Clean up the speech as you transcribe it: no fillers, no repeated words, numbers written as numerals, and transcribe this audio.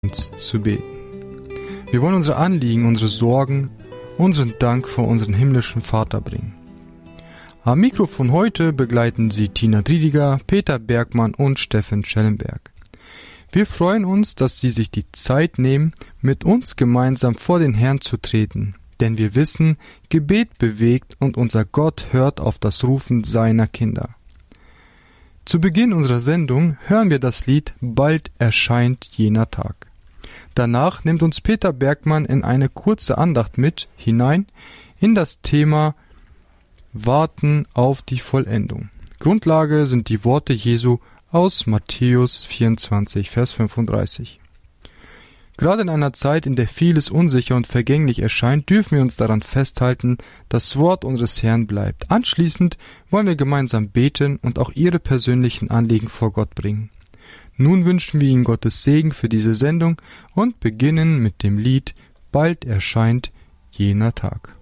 uns zu beten. Wir wollen unsere Anliegen, unsere Sorgen, unseren Dank vor unseren himmlischen Vater bringen. Am Mikrofon heute begleiten Sie Tina Driediger, Peter Bergmann und Steffen Schellenberg. Wir freuen uns, dass Sie sich die Zeit nehmen, mit uns gemeinsam vor den Herrn zu treten, denn wir wissen, Gebet bewegt und unser Gott hört auf das Rufen seiner Kinder. Zu Beginn unserer Sendung hören wir das Lied »Bald erscheint jener Tag«. Danach nimmt uns Peter Bergmann in eine kurze Andacht mit hinein in das Thema Warten auf die Vollendung. Grundlage sind die Worte Jesu aus Matthäus 24, Vers 35. Gerade in einer Zeit, in der vieles unsicher und vergänglich erscheint, dürfen wir uns daran festhalten, das Wort unseres Herrn bleibt. Anschließend wollen wir gemeinsam beten und auch Ihre persönlichen Anliegen vor Gott bringen. Nun wünschen wir Ihnen Gottes Segen für diese Sendung und beginnen mit dem Lied »Bald erscheint jener Tag«.